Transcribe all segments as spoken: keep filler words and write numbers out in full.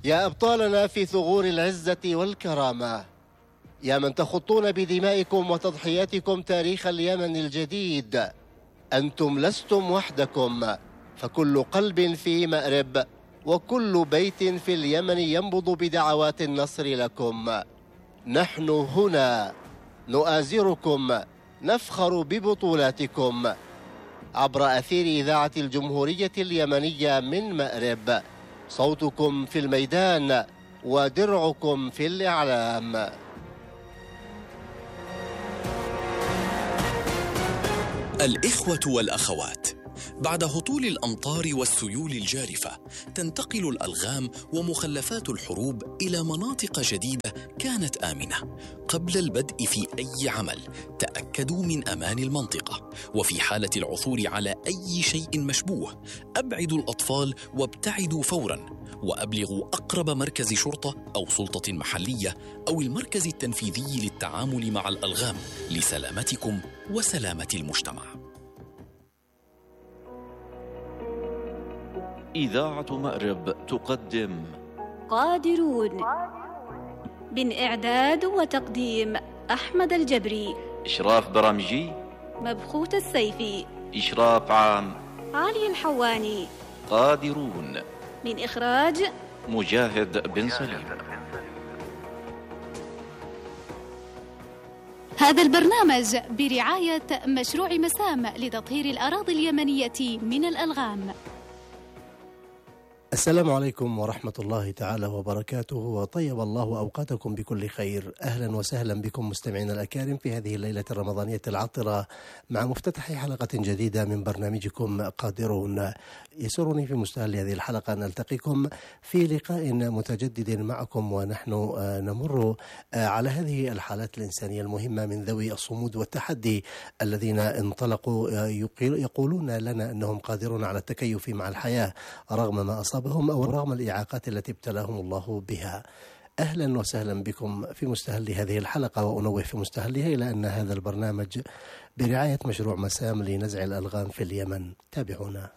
يا أبطالنا في ثغور العزة والكرامة، يا من تخطون بدمائكم وتضحياتكم تاريخ اليمن الجديد، أنتم لستم وحدكم، فكل قلب في مأرب وكل بيت في اليمن ينبض بدعوات النصر لكم. نحن هنا نؤازركم، نفخر ببطولاتكم. عبر أثير إذاعة الجمهورية اليمنية من مأرب، صوتكم في الميدان ودرعكم في الإعلام. الإخوة والأخوات، بعد هطول الأمطار والسيول الجارفة تنتقل الألغام ومخلفات الحروب إلى مناطق جديدة كانت آمنة. قبل البدء في أي عمل تأكدوا من أمان المنطقة، وفي حالة العثور على أي شيء مشبوه أبعدوا الأطفال وابتعدوا فوراً، وأبلغوا أقرب مركز شرطة أو سلطة محلية أو المركز التنفيذي للتعامل مع الألغام لسلامتكم وسلامة المجتمع. إذاعة مأرب تقدم قادرون، من إعداد وتقديم أحمد الجبري، إشراف برامجي مبخوت السيفي، إشراف عام علي الحواني. قادرون، من إخراج مجاهد بن سليم. هذا البرنامج برعاية مشروع مسام لتطهير الأراضي اليمنية من الألغام. السلام عليكم ورحمة الله تعالى وبركاته، وطيب الله أوقاتكم بكل خير. أهلا وسهلا بكم مستمعينا الأكارم في هذه الليلة الرمضانية العطرة مع مفتتح حلقة جديدة من برنامجكم قادرون. يسرني في مستهل هذه الحلقة أن ألتقيكم في لقاء متجدد معكم، ونحن نمر على هذه الحالات الإنسانية المهمة من ذوي الصمود والتحدي الذين انطلقوا يقولون لنا أنهم قادرون على التكيف مع الحياة رغم ما أصابهم أو رغم الإعاقات التي ابتلاهم الله بها. أهلا وسهلا بكم في مستهل هذه الحلقة، وأنوه في مستهلها إلى أن هذا البرنامج برعاية مشروع مسام لنزع الألغام في اليمن. تابعونا.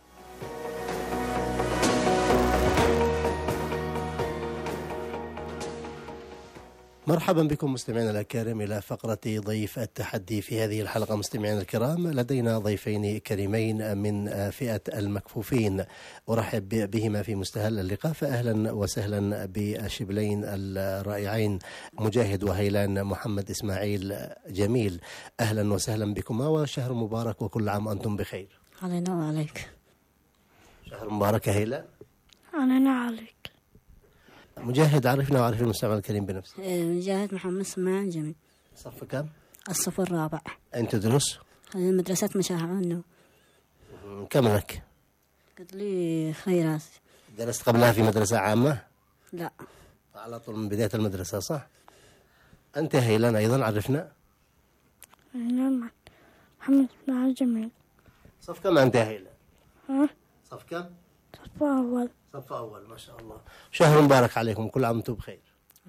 مرحبا بكم مستمعينا الأكارم إلى فقرة ضيف التحدي في هذه الحلقة. مستمعينا الكرام، لدينا ضيفين كريمين من فئة المكفوفين أرحب بهما في مستهل اللقاء. فأهلا وسهلا بالشبلين الرائعين مجاهد وهيلان محمد إسماعيل جميل. أهلا وسهلا بكما، وشهر مبارك وكل عام أنتم بخير. علينا وعليك. شهر مبارك هيلان. علينا وعليك. مجاهد، عرفنا وعرف المستمع الكريم بنفسك. مجاهد محمد اسماعيل جميل. صف كم؟ الصف الرابع. أين تدرس؟ مدرسة مشاهد عنه. كم لك؟ قلت لي خيرات. درست قبلها في مدرسة عامة؟ لا، على طول من بداية المدرسة، صح؟ أنت هيلان أيضا عرفنا؟ هيلان محمد اسماعيل جميل. صف كم أنت هيلان؟ ها؟ صف كم؟ صف أول. صف أول، ما شاء الله. شهر مبارك عليكم، كل عام وأنتم بخير.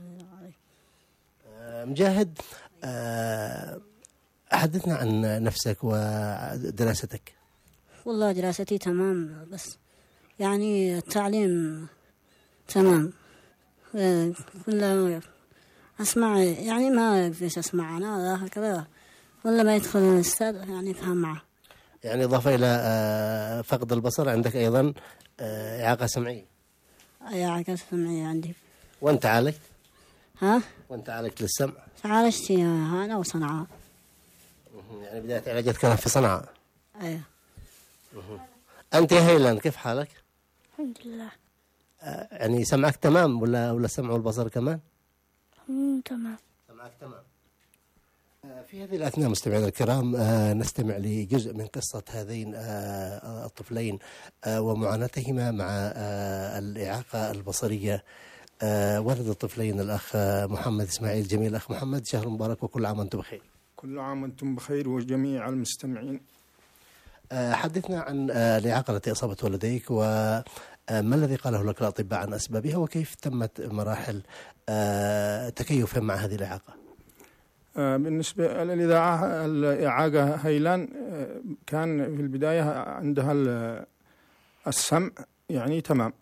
آه مجاهد، آه حدثنا عن نفسك ودراستك. والله دراستي تمام، بس يعني التعليم تمام. آه كله أسمع، يعني ما أقدرش أسمع أنا هكذا، ولا ما يدخل الأستاذ يعني يفهم معه. يعني إضافة إلى آه فقد البصر عندك أيضا آه إعاقة سمعية. إعاقة سمعية عندي. وأنت عالجت؟ ها؟ وأنت عالجت للسمع؟ عالجت أنا وصنعاء. يعني بداية علاجتك كانت في صنعاء؟ أيوه. أنت يا هيلان كيف حالك؟ الحمد لله. آه يعني سمعك تمام ولا ولا السمع والبصر كمان؟ مم تمام. سمعك تمام. آه في هذه الأثناء مستمعينا الكرام آه نستمع لجزء من قصة هذين آه الطفلين آه ومعاناتهما مع آه الإعاقة البصرية. آه ولد الطفلين الأخ محمد إسماعيل جميل. أخ محمد، شهر مبارك وكل عام وأنتم بخير. كل عام وأنتم بخير وجميع المستمعين. آه حدثنا عن آه الإعاقة التي أصابت والديك، وما الذي قاله لك الأطباء عن أسبابها، وكيف تمت مراحل آه تكيفهم مع هذه الإعاقة؟ آه بالنسبة للإذاعة الإعاقة هيلان آه كان في البداية عندها السمع يعني تمام،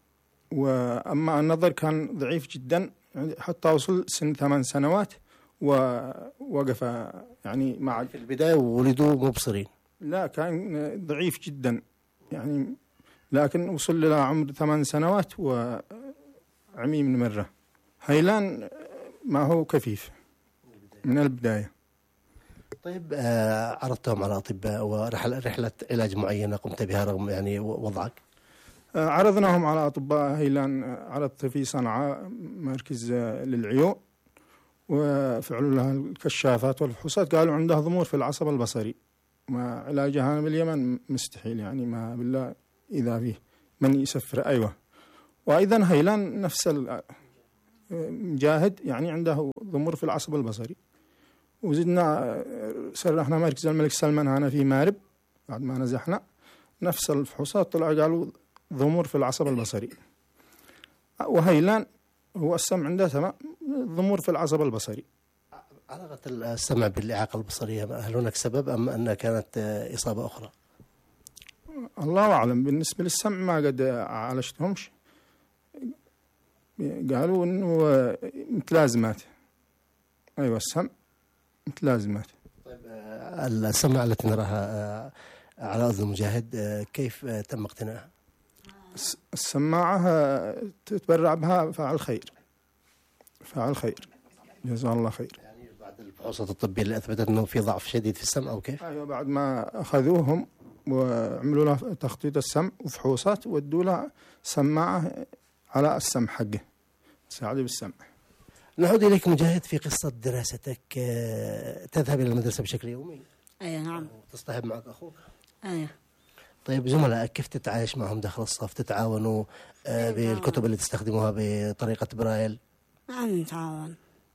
وأما النظر كان ضعيف جدا حتى وصل سن ثمان سنوات ووقف يعني مع في البداية ولدوا مبصرين. لا كان ضعيف جدا يعني، لكن وصل إلى عمر ثمان سنوات وعمي من مرة. هيلان ما هو كفيف من البداية. طيب آه عرضتهم على أطباء ورحلة رحلة علاج معينة قمت بها رغم يعني وضعك؟ آه عرضناهم على أطباء هيلان. عرضت في صنعاء مركز للعيون، وفعلوا لها الكشافات والفحوصات، قالوا عندها ضمور في العصب البصري، ما علاجها باليمن مستحيل يعني، ما بالله إذا فيه من يسفر. أيوة. وأيضا هيلان نفس المجاهد يعني عنده ضمور في العصب البصري. وزدنا سرحنا مركز الملك سلمان هنا في مارب بعد ما نزحنا، نفس الفحوصات طلع قالوا ضمور في العصب البصري. وهيلان هو السمع عنده تمام ضمور في العصب البصري. علاقة السمع بالإعاقة البصرية هل هناك سبب أم أنها كانت إصابة أخرى؟ الله أعلم. بالنسبة للسمع ما قد عالجتهمش، قالوا إنه متلازمات. أيوة السمع متلازمات. طيب السماعة التي نراها على أذن المجاهد كيف تم اقتنائها؟ السماعة تتبرع بها فاعل خير، فاعل خير جزاه الله خير. يعني بعد الفحوصات الطبية اللي أثبتت أنه في ضعف شديد في السمع أو كيف؟ أيوة بعد ما أخذوهم وعملوا له تخطيط السمع وفحوصات ودوا له سماعة على السمع حقه تساعده بالسمع. نعود إليك مجاهد في قصة دراستك. تذهب إلى المدرسة بشكل يومي؟ أيوة نعم. تصطحب معك أخوك؟ أيوة. طيب زملائك كيف تتعايش معهم داخل الصف؟ تتعاونوا بالكتب اللي تستخدموها بطريقة برايل؟ نعم نتعاون.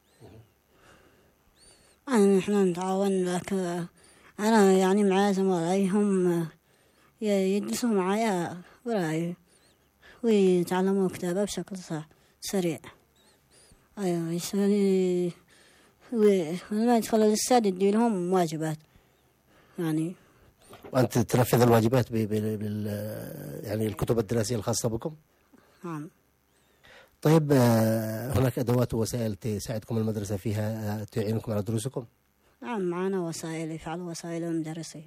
أنا نحن نتعاون، لكن أنا يعني معايا زملائي هم يجلسوا معايا برايل ويتعلموا كتابة بشكل سريع. أيوة يسوي ولما يدخل الأستاذ يدي لهم واجبات يعني. وأنت تنفذ الواجبات بال يعني الكتب الدراسية الخاصة بكم؟ نعم. طيب هناك أدوات ووسائل تساعدكم المدرسة فيها تعينكم على دروسكم؟ نعم معنا وسائل، يفعلوا وسائل المدرسين.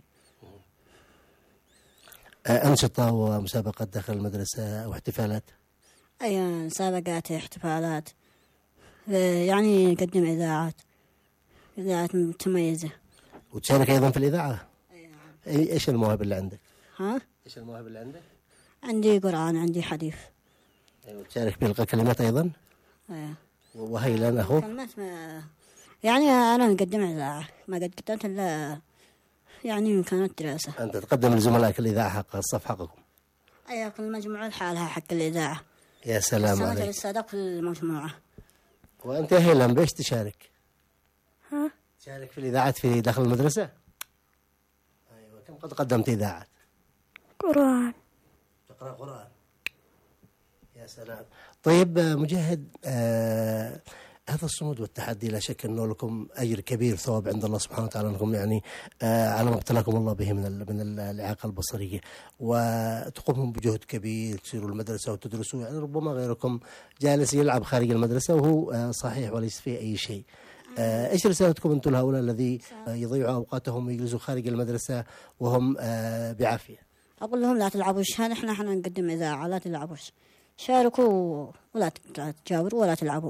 أنشطة ومسابقات داخل المدرسة واحتفالات؟ أي مسابقات احتفالات يعني نقدم إذاعات إذاعات متميزة. وتشارك أيضا في الإذاعة؟ أي نعم. إيش المواهب اللي عندك؟ ها؟ إيش المواهب اللي عندك؟ عندي قرآن، عندي حديث. أيوة. تشارك بإلقاء كلمات أيضا؟ أيه. وهيلان أخوك؟ كلمات ما يعني أنا نقدم إذاعة، ما قد قدمت إلا يعني كانت دراسة. أنت تقدم لزملائك الإذاعة حق الصف حقكم؟ أيوة كل مجموعة لحالها حق الإذاعة. يا سلام عليك. السنة السادة كل مجموعة. وأنت يا هيلان بيش تشارك؟ ها؟ تشارك في الإذاعات في داخل المدرسة؟ أيوة. كم قد قدمت إذاعات؟ قرآن. تقرأ قرآن؟ يا سلام. طيب مجاهد، آه هذا الصمود والتحدي لا شك أنه لكم أجر كبير ثواب عند الله سبحانه وتعالى أنكم يعني آه على ما ابتلاكم الله به من من الإعاقة البصرية، وتقومون بجهد كبير تسيروا المدرسة وتدرسوا. يعني ربما غيركم جالس يلعب خارج المدرسة وهو آه صحيح وليس فيه أي شيء. آه إيش رسالتكم أنتم لهؤلاء الذي آه يضيعوا أوقاتهم ويجلسوا خارج المدرسة وهم آه بعافية؟ أقول لهم لا تلعبوش، هذا إحنا إحنا نقدم إذاعة، لا تلعبوش، شاركوا ولا تجاوروا ولا تلعبوا.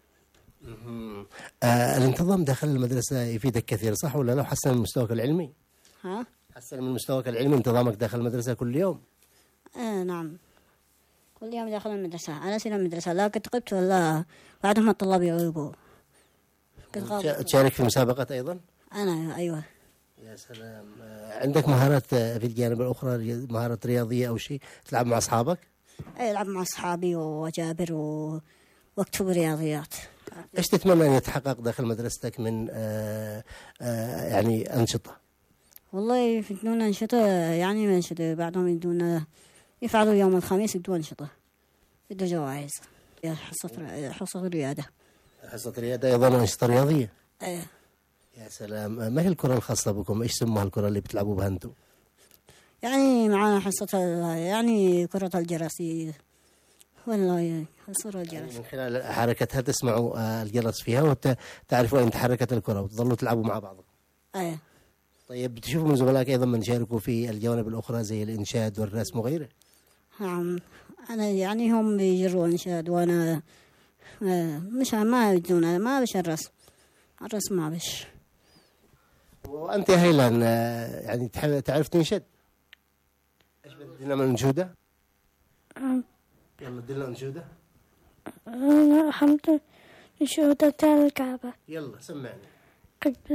آه الانتظام داخل المدرسة يفيدك كثير صح ولا لا؟ حسن من مستواك العلمي؟ ها؟ حسن من مستواك العلمي انتظامك داخل المدرسة كل يوم؟ آه نعم كل يوم داخل المدرسة. أنا أسير المدرسة لا قد غبت ولا بعدهم الطلاب يغيبوا. تشارك في مسابقات أيضا؟ أنا أيوة. يا سلام. آه عندك مهارات في الجانب الأخرى، مهارات رياضية أو شيء تلعب مع أصحابك؟ أي ألعب مع أصحابي وأجابر و... واكتب رياضيات. إيش تتمنى أن يتحقق داخل مدرستك من آآ آآ يعني أنشطة؟ والله يفيدون أنشطة يعني أنشطة بعضهم يدون يفعلوا يوم الخميس يدون أنشطة يدوا جوائز، حصة حصة رياضة. حصة رياضة أيضا أنشطة رياضية؟ أيه. يا سلام. ما هي الكرة الخاصة بكم؟ إيش سموها الكرة اللي بتلعبوا بها أنتم؟ يعني معنا حصة يعني كرة الجراسية والله يصير يعني الجرس. من خلال حركتها تسمعوا آه، الجرس فيها وتعرفوا أين تحركت الكرة وتظلوا تلعبوا مع بعض. أيه. طيب بتشوفوا من زملائك أيضا من شاركوا في الجوانب الأخرى زي الإنشاد والرسم وغيره؟ نعم أنا يعني هم بيجروا إنشاد وأنا آه، مش ما يجون، أنا ما بش الرسم، الرسم ما بش. وأنت يا هيلان آه، يعني تح- تعرف تنشد؟ إيش بدنا من أنشودة؟ يلا ادينا أنشودة. أنا حمد نشودة الكعبة. يلا سمعني. قد